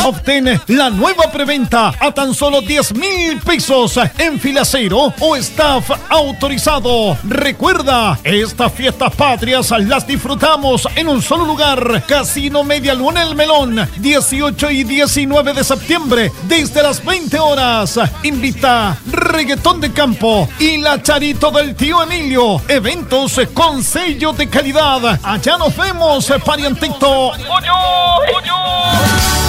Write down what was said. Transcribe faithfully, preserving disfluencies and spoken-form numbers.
Obtén la nueva preventa a tan solo diez mil pesos en Filacero o staff autorizado. Recuerda, estas fiestas patrias las disfrutamos en un solo lugar. Casino Media Luna El Melón, dieciocho y diecinueve de septiembre, desde las veinte horas. Invita Reggaetón de Campo y la Charito del Tío Emilio. Eventos con sello de calidad. Allá nos vemos, parientito.